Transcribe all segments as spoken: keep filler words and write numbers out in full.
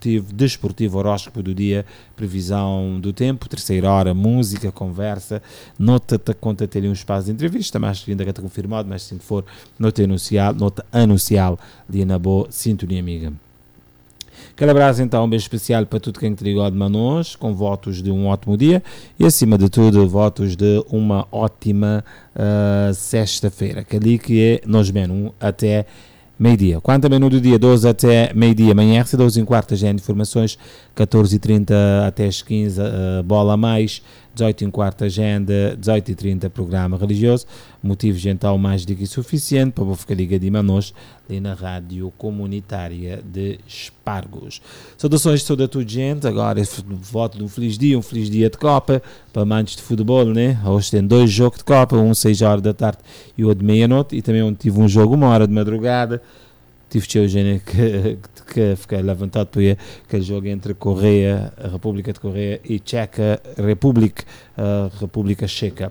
desportivo, desportivo horóscopo do dia, previsão do tempo, terceira hora, música, conversa, nota-te, conta-te ali um espaço de entrevista, mas que ainda está confirmado, mas se for, nota anuncial, nota anuncial ali na boa sintonia amiga. Aquele abraço então, um beijo especial para tudo quem te ligou de Manos, com votos de um ótimo dia e acima de tudo votos de uma ótima uh, sexta-feira, que ali que é nós menos até meio-dia. Quanto a menu do dia, doze até meio-dia, amanhã R C doze em quarta, já informações, catorze e trinta até as quinze, uh, bola a mais, dezoito em quarta agenda, dezoito e trinta programa religioso, motivos então mais do que suficiente para vou ficar ligado em Manos, ali na rádio comunitária de Espargos. Saudações de toda a tua gente, agora voto de um feliz dia, um feliz dia de Copa, para amantes de futebol, né? Hoje tem dois jogos de Copa, um seis horas da tarde e outro de meia-noite, e também onde tive um jogo uma hora de madrugada, tive que Eugênio que, que fiquei levantado para aquele jogo entre Coreia, a República de Coreia e Checa Republic, a República Checa.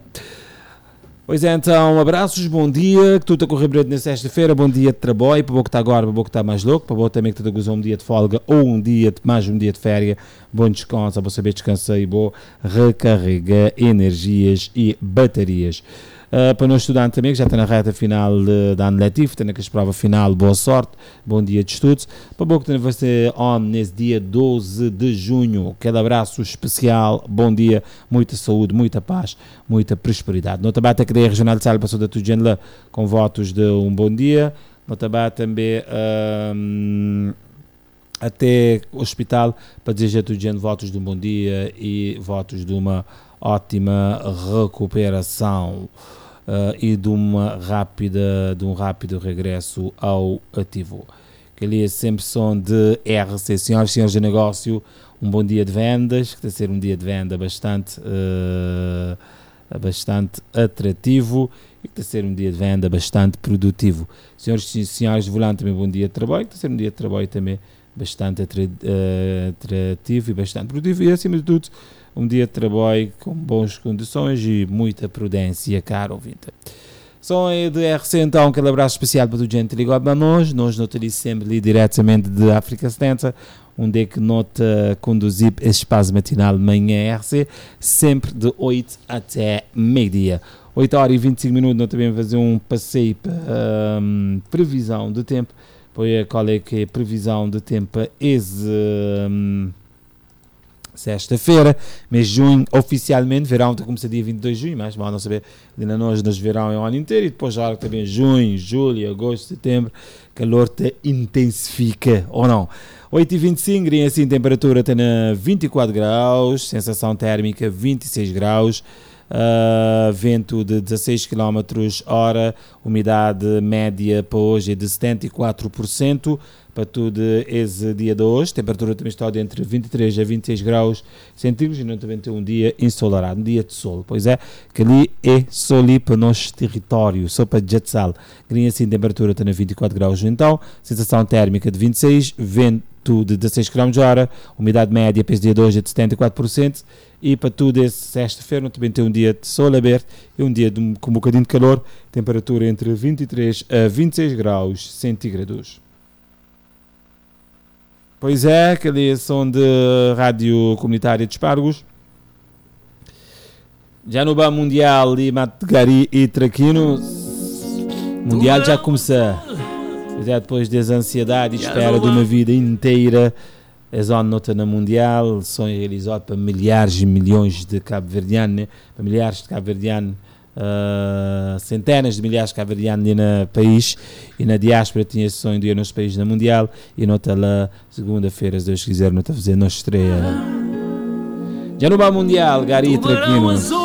Pois é, então, abraços, bom dia, que tudo está a correr bem nesta sexta-feira, bom dia de trabalho, para o que está agora, para o que está mais louco, para o também que está a gozar um dia de folga ou um dia de, mais um dia de férias, bom descanso, para saber descansar e bom recarregar energias e baterias. Uh, para nós estudantes também, que já está na reta final uh, da ano letivo, está naquela prova final, boa sorte, bom dia de estudos. Para o que também vai ser on nesse dia doze de junho, aquele abraço especial, bom dia, muita saúde, muita paz, muita prosperidade. No Tabata, a Cadeia Regional de Sal passou da tudo lá com votos de um bom dia. No Tabata também um, até o hospital para desejar tudo gente votos de um bom dia e votos de uma ótima recuperação. Uh, e de uma rápida de um rápido regresso ao ativo. Que ali sempre são de R C. Senhoras e senhores de negócio, um bom dia de vendas, que está a ser um dia de venda bastante uh, bastante atrativo e que está a ser um dia de venda bastante produtivo. Senhoras e senhores de volante, também bom dia de trabalho, que está a ser um dia de trabalho também bastante atrativo e bastante produtivo e acima de tudo um dia de trabalho com boas condições e muita prudência, caro ouvinte. Só é de R C então, aquele abraço especial para toda a gente ligado a nós, nós notamos sempre ali diretamente de África setenta, onde é que nota conduzir esse espaço matinal de manhã R C, sempre de oito até meio-dia. oito horas e vinte e cinco minutos, nós também vamos fazer um passeio para um, previsão do tempo, para qual é que é a previsão do tempo para esse... Um, sexta-feira, mês de junho, oficialmente, verão começa dia vinte e dois de junho, mas vamos saber, ainda nós nos verão é o ano inteiro, e depois já também junho, julho, agosto, setembro, calor te intensifica, ou não? oito e vinte e cinco, e assim, temperatura tem na vinte e quatro graus, sensação térmica vinte e seis graus, uh, vento de dezasseis quilómetros hora, umidade média para hoje é de setenta e quatro por cento, para todo esse dia de hoje, temperatura também está entre vinte e três a vinte e seis graus centígrados e não também tem um dia ensolarado, um dia de sol, pois é, que ali é só ali para o nosso território, só para Jetsal, que assim temperatura está na vinte e quatro graus, então, sensação térmica de vinte e seis, vento de dezasseis quilómetros hora, umidade média para esse dia de hoje é de setenta e quatro por cento e para tudo esse sexta-feira também tem um dia de sol aberto e um dia de um, com um bocadinho de calor, temperatura entre vinte e três a vinte e seis graus centígrados. Pois é, aquele som de rádio comunitária de Espargos. Já no Banco Mundial de Matgari e Traquino. Mundial já começou. Pois é, depois das ansiedades e espera de uma vida inteira. A zona nota na Mundial, sonho realizado para milhares e milhões de cabo-verdianos, né? Para milhares de cabo-verdianos. Uh, centenas de milhares de cabo-verdianos no país e na diáspora tinha esse sonho de ir nos países na Mundial e nota lá segunda-feira, se Deus quiser, nota fazer nossa estreia já no Banco Mundial, Gari Traquino.